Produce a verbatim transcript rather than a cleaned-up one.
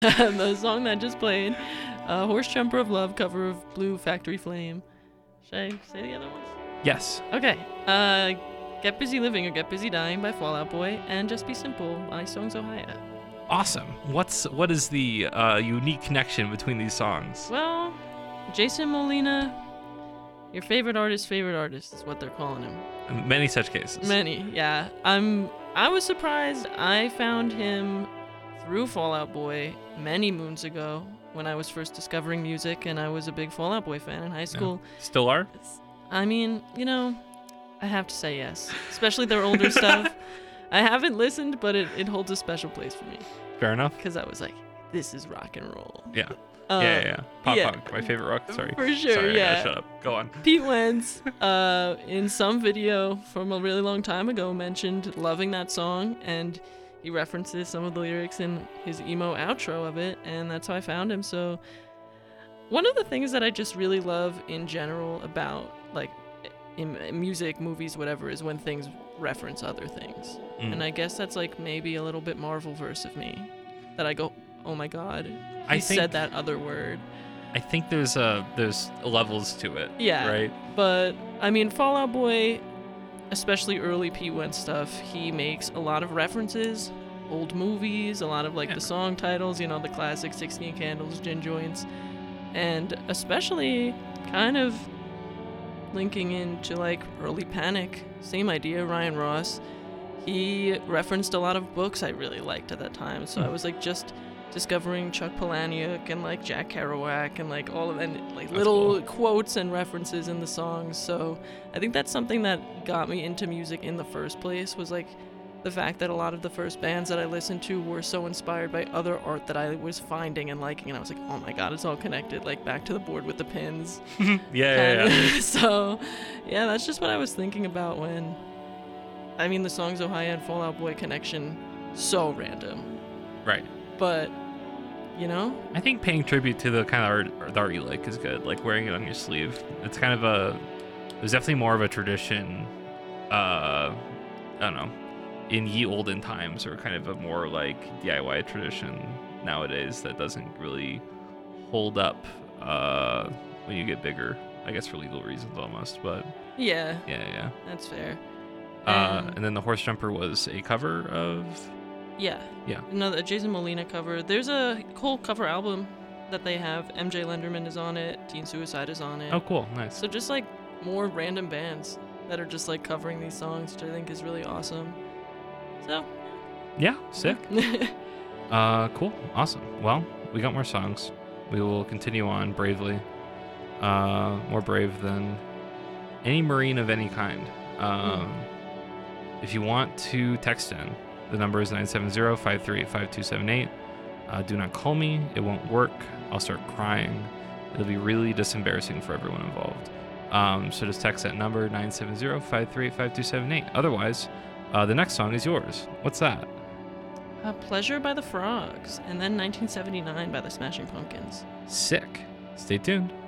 The song that just played, uh, Horse Jumper of Love, cover of Blue Factory Flame. Should I say the other ones? Yes. Okay. Uh, Get Busy Living or Get Busy Dying by Fall Out Boy, and Just Be Simple by Songs Ohia. Awesome. What's what is the uh, unique connection between these songs? Well, Jason Molina, your favorite artist, favorite artist is what they're calling him. Many such cases. Many, yeah. I'm. I was surprised. I found him through Fall Out Boy many moons ago when I was first discovering music, and I was a big Fall Out Boy fan in high school. Yeah. Still are? I mean, you know, I have to say yes, especially their older stuff. I haven't listened, but it, it holds a special place for me. Fair enough. Because I was like, this is rock and roll. Yeah. Uh, yeah, yeah, yeah. Pop yeah. punk, my favorite rock. Sorry. For sure, Sorry, yeah. I gotta shut up. Go on. Pete Wentz, uh, in some video from a really long time ago, mentioned loving that song, and he references some of the lyrics in his emo outro of it, and that's how I found him. So one of the things that I just really love in general about, like, in music, movies, whatever, is when things reference other things. Mm. And I guess that's like maybe a little bit Marvel-verse of me, that I go, oh my god, he I think, said that other word. I think there's uh there's levels to it. Yeah. Right? But, I mean, Fall Out Boy, especially early Pete Wentz stuff, he makes a lot of references, old movies, a lot of like yeah. the song titles, you know, the classic sixteen Candles, Gin Joints, and especially kind of linking into like early Panic, same idea, Ryan Ross. He referenced a lot of books I really liked at that time, so hmm. I was like just discovering Chuck Palahniuk and like Jack Kerouac and like all of and like that's little cool. quotes and references in the songs. So I think that's something that got me into music in the first place, was like the fact that a lot of the first bands that I listened to were so inspired by other art that I was finding and liking, and I was like, oh my god, it's all connected, like Back to the Board with the Pins. yeah, yeah, yeah. So yeah, that's just what I was thinking about when, I mean, the Songs Ohia and Fall Out Boy connection, so random. Right. But, you know? I think paying tribute to the kind of art, the art you like is good, like wearing it on your sleeve. It's kind of a, there's definitely more of a tradition, uh, I don't know, in ye olden times, or kind of a more like D I Y tradition nowadays that doesn't really hold up uh, when you get bigger, I guess for legal reasons almost, but Yeah, yeah, yeah. that's fair. Uh, And- and then the Horse Jumper was a cover of, Yeah. Yeah. Another Jason Molina cover. There's a whole cover album that they have. M J Lenderman is on it. Teen Suicide is on it. oh cool, nice. So just like more random bands that are just like covering these songs, which I think is really awesome. So. Yeah, sick. Uh, cool, awesome. Well, we got more songs. We will continue on bravely. Uh, more brave than any Marine of any kind. Um, mm. If you want to text in, the number is nine seven zero, five three eight, five two seven eight. Uh, do not call me. It won't work. I'll start crying. It'll be really just embarrassing for everyone involved. Um, so just text that number, nine seven zero, five three eight, five two seven eight. Otherwise, uh, the next song is yours. What's that? Uh, Pleasure by the Frogs, and then nineteen seventy-nine by the Smashing Pumpkins. Sick. Stay tuned.